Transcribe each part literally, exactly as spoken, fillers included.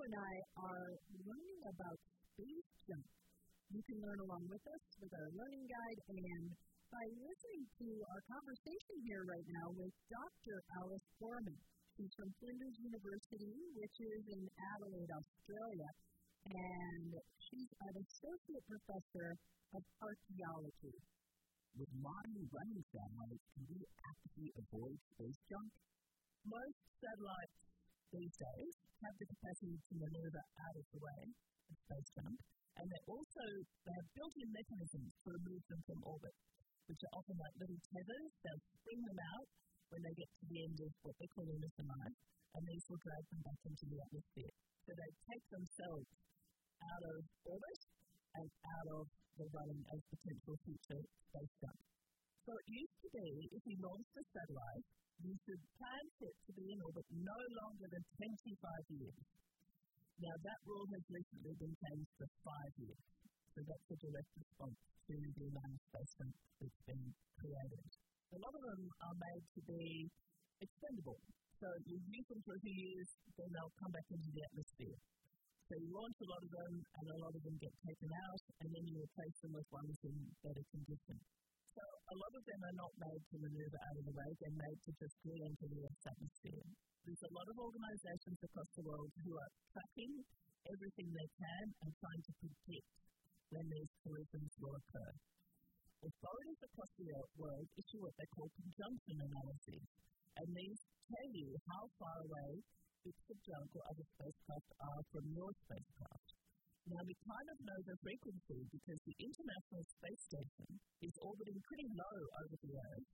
and I are learning about space junk. You can learn along with us with our learning guide and by listening to our conversation here right now with Doctor Alice Gorman. She's from Flinders University, which is in Adelaide, Australia, and she's an associate professor of archaeology. With modern running satellites, can we actively avoid space junk? Most satellites these days have the capacity to maneuver out of the way of space junk, and they also they have built-in mechanisms to remove them from orbit, which are often like little tethers. They'll spring them out when they get to the end of what they call lunar surmise, and these will drag them back into the atmosphere. So they take themselves out of orbit and out of the running as potential future space junk. So it used to be, if you launched a satellite, you should plan for it to be in orbit no longer than twenty-five years. Now that rule has recently been changed to five years. So that's a direct response to the amount of space junk that's been created. A lot of them are made to be expendable. So you use them for a few years, then they'll come back into the atmosphere. So you launch a lot of them, and a lot of them get taken out, and then you replace them with ones in better condition. So a lot of them are not made to maneuver out of the way, they're made to just re-enter the Earth's atmosphere. There's a lot of organisations across the world who are tracking everything they can and trying to predict when these collisions will occur. Authorities across the world issue what they call conjunction analyses, and these tell you how far away bits of junk or other spacecraft are from your spacecraft. Now, we kind of know the frequency because the International Space Station is orbiting pretty low over the Earth,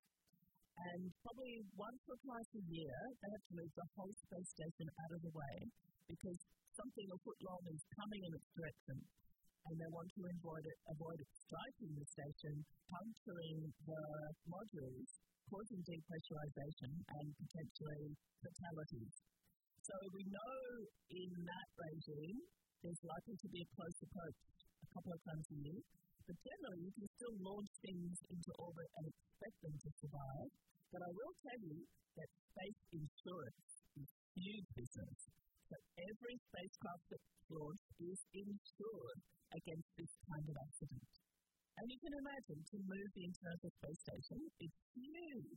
and probably once or twice a year they have to move the whole space station out of the way because something a foot long is coming in its direction, and they want to avoid it, avoid it striking the station, puncturing the modules, causing depressurization and potentially fatalities. So we know in that regime there's likely to be a close approach a couple of times a year, but generally you can still launch things into orbit and expect them to survive. But I will tell you that space insurance is huge business. So every spacecraft that's launched is insured against this kind of accident. And you can imagine, to move the International Space Station is huge.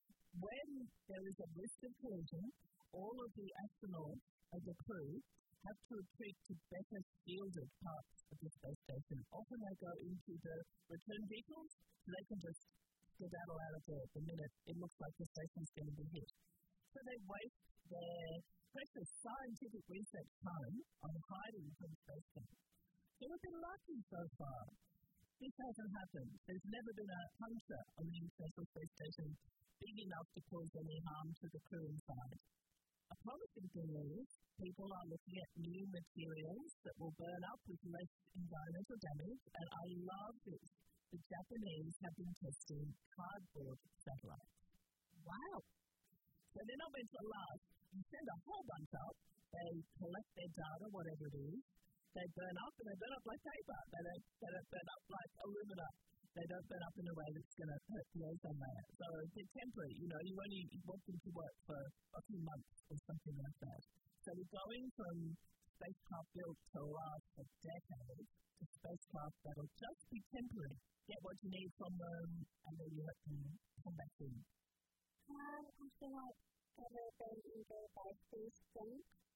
When there is a risk of collision, all of the astronauts and the crew have to retreat to better shielded parts of the space station. Often they go into the return vehicles so they can just skedaddle out of there the minute it looks like the station's going to be hit. So they waste their precious scientific research time on hiding from space junk. So we've been lucky so far. This hasn't happened. There's never been a puncture on the International Space Station big enough to cause any harm to the crew inside. A promising thing is people are looking at new materials that will burn up with less environmental damage, and I love this. The Japanese have been testing cardboard satellites. Wow! So they're not meant to last. You send a whole bunch up, they collect their data, whatever it is, they burn up, and they burn up like paper. They don't, they don't burn up like alumina. They don't burn up in a way that's going to hurt the ozone layer. So they're temporary. You know, you only want them to work for a few months or something like that. So we're going from spacecraft built to last for decades to spacecraft that'll just be temporary. Get what you need from them, and then you let them come back in. Have astronauts ever been injured by space junk?